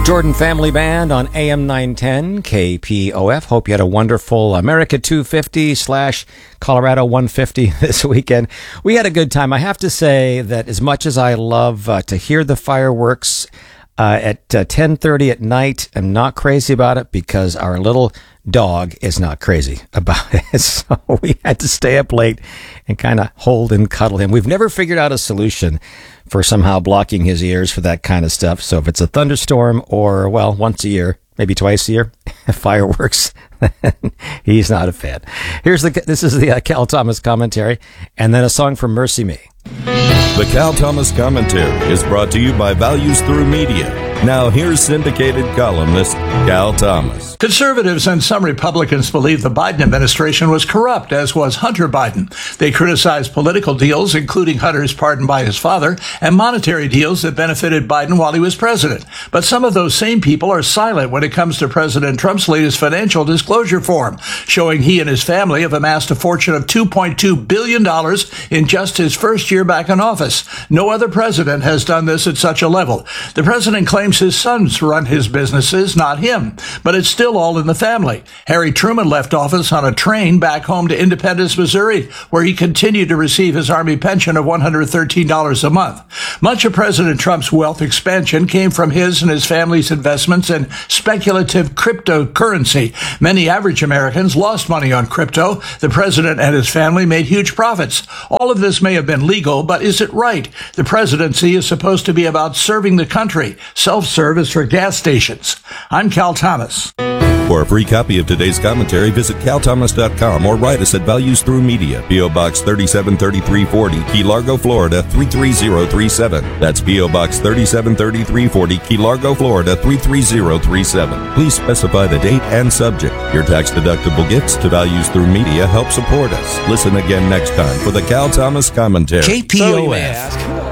Jordan Family Band on AM 910 KPOF. Hope you had a wonderful America 250 / Colorado 150 this weekend. We had a good time. I have to say that as much as I love to hear the fireworks at 10:30 at night, I'm not crazy about it because our little dog is not crazy about it. So we had to stay up late and kind of hold and cuddle him. We've never figured out a solution for somehow blocking his ears for that kind of stuff. So if it's a thunderstorm or, well, once a year, maybe twice a year, fireworks, he's not a fan. This is the Cal Thomas commentary, and then a song from Mercy Me. The Cal Thomas commentary is brought to you by Values Through Media. Now here's syndicated columnist Cal Thomas. Conservatives and some Republicans believe the Biden administration was corrupt, as was Hunter Biden. They criticized political deals, including Hunter's pardon by his father, and monetary deals that benefited Biden while he was president. But some of those same people are silent when it comes to President Trump's latest financial disclosure form, showing he and his family have amassed a fortune of $2.2 billion in just his first year back in office. No other president has done this at such a level. The president claims his sons run his businesses, not him, but it's still all in the family. Harry Truman left office on a train back home to Independence, Missouri, where he continued to receive his Army pension of $113 a month. Much of President Trump's wealth expansion came from his and his family's investments in speculative cryptocurrency. Many average Americans lost money on crypto. The president and his family made huge profits. All of this may have been legal, but is it right? The presidency is supposed to be about serving the country. Self-service for gas stations. I'm Cal Thomas. For a free copy of today's commentary, visit calthomas.com or write us at Values Through Media, P.O. Box 373340, Key Largo, Florida 33037. That's P.O. Box 373340, Key Largo, Florida 33037. Please specify the date and subject. Your tax-deductible gifts to Values Through Media help support us. Listen again next time for the Cal Thomas commentary. KPOF.